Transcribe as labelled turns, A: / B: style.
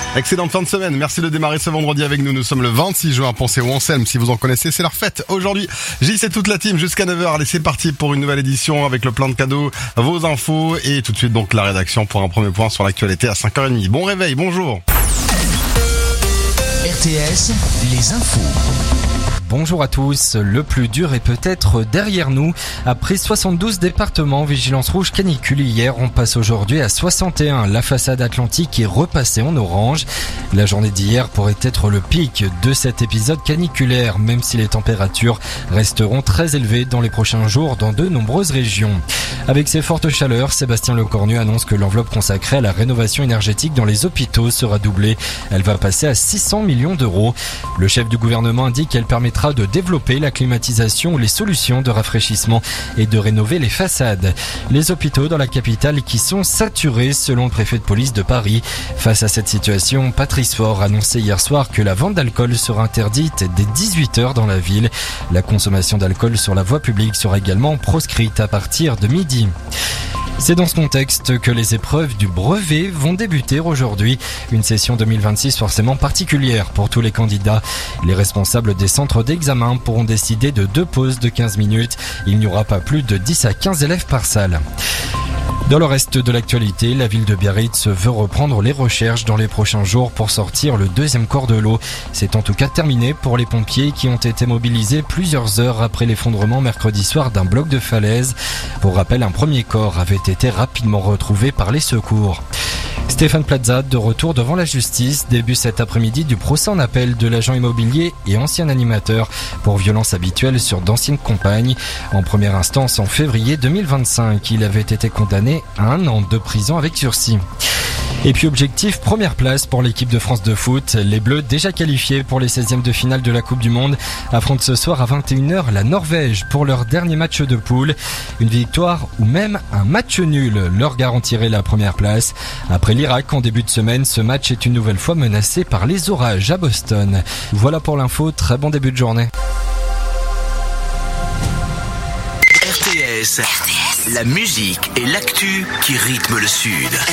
A: Excellente fin de semaine. Merci de démarrer ce vendredi avec nous. Nous sommes le 26 juin. Pensez au Anselme. Si vous en connaissez, c'est leur fête. Aujourd'hui, c'est toute la team jusqu'à 9h. Allez, c'est parti pour une nouvelle édition avec le plein de cadeaux, vos infos et tout de suite donc la rédaction pour un premier point sur l'actualité à 5h30. Bon réveil, bonjour.
B: RTS, les infos.
C: Bonjour à tous, le plus dur est peut-être derrière nous. Après 72 départements, vigilance rouge canicule hier, on passe aujourd'hui à 61. La façade atlantique est repassée en orange. La journée d'hier pourrait être le pic de cet épisode caniculaire, même si les températures resteront très élevées dans les prochains jours dans de nombreuses régions. Avec ces fortes chaleurs, Sébastien Lecornu annonce que l'enveloppe consacrée à la rénovation énergétique dans les hôpitaux sera doublée. Elle va passer à 600 millions d'euros. Le chef du gouvernement indique qu'elle permettra de développer la climatisation ou les solutions de rafraîchissement et de rénover les façades. Les hôpitaux dans la capitale qui sont saturés selon le préfet de police de Paris. Face à cette situation, Patrice Faure annonçait hier soir que la vente d'alcool sera interdite dès 18h dans la ville. La consommation d'alcool sur la voie publique sera également proscrite à partir de midi. C'est dans ce contexte que les épreuves du brevet vont débuter aujourd'hui. Une session 2026 forcément particulière pour tous les candidats. Les responsables des centres d'examen pourront décider de 2 pauses de 15 minutes. Il n'y aura pas plus de 10 à 15 élèves par salle. Dans le reste de l'actualité, la ville de Biarritz veut reprendre les recherches dans les prochains jours pour sortir le 2e corps de l'eau. C'est en tout cas terminé pour les pompiers qui ont été mobilisés plusieurs heures après l'effondrement mercredi soir d'un bloc de falaise. Pour rappel, un premier corps avait été rapidement retrouvé par les secours. Stéphane Plaza, de retour devant la justice, début cet après-midi du procès en appel de l'agent immobilier et ancien animateur pour violences habituelles sur d'anciennes compagnes. En première instance, en février 2025, il avait été condamné à 1 an de prison avec sursis. Et puis objectif, première place pour l'équipe de France de foot. Les Bleus, déjà qualifiés pour les 16e de finale de la Coupe du Monde, affrontent ce soir à 21h la Norvège pour leur dernier match de poule. Une victoire ou même un match nul leur garantirait la première place. Après l'Irak en début de semaine, ce match est une nouvelle fois menacé par les orages à Boston. Voilà pour l'info, très bon début de journée.
B: RTS, la musique et l'actu qui rythment le Sud.